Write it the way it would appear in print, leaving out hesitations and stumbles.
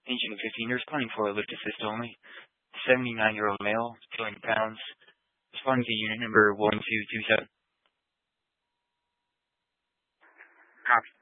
Engine 15, you're responding for a lift assist only. 79-year-old male, 200 pounds. Responding to unit number 1227. Copy.